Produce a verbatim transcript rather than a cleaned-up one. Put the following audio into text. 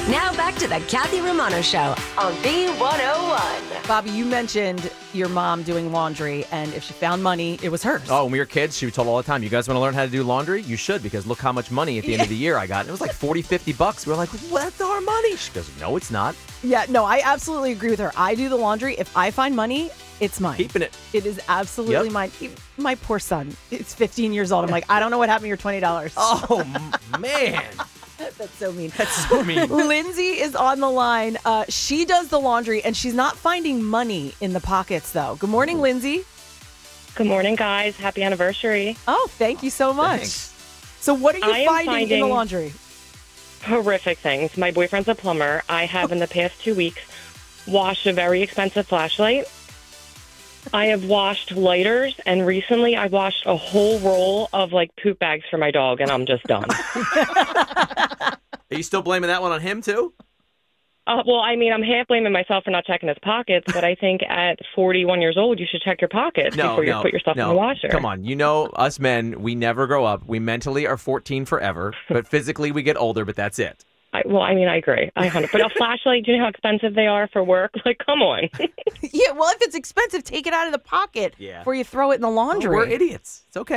Now back to the Kathy Romano Show on B one oh one. Bobby, you mentioned your mom doing laundry, and if she found money, it was hers. Oh, when we were kids, she would tell all the time, you guys want to learn how to do laundry? You should, because look how much money at the end of the year I got. It was like forty, fifty bucks. We were like, well, that's our money. She goes, no, it's not. Yeah, no, I absolutely agree with her. I do the laundry. If I find money, it's mine. Keeping it. It is absolutely Yep. mine. Even my poor son, it's fifteen years old. I'm like, I don't know what happened to your twenty dollars. Oh, m- man. That's so mean. That's so mean. Lindsay is on the line. Uh, she does the laundry, and she's not finding money in the pockets, though. Good morning, Lindsay. Good morning, guys. Happy anniversary. Oh, thank you so much. Thanks. So what are I you am finding, in the finding- laundry? Horrific things. My boyfriend's a plumber. I have, in the past two weeks, washed a very expensive flashlight. I have washed lighters, and recently I washed a whole roll of, like, poop bags for my dog, and I'm just done. Are you still blaming that one on him, too? Uh, well, I mean, I'm half blaming myself for not checking his pockets, but I think at forty-one years old, you should check your pockets No, before you no, put your stuff no. in the washer. Come on. You know, us men, we never grow up. We mentally are fourteen forever, but physically we get older, but that's it. I, well, I mean, I agree. I hundred. But a flashlight, do you know how expensive they are for work? Like, come on. Yeah, well, if it's expensive, take it out of the pocket Yeah. before you throw it in the laundry. We're idiots. It's okay.